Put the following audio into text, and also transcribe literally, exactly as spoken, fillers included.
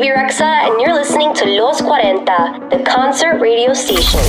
Phoebe Rexa, and you're listening to Los cuarenta, the concert radio station.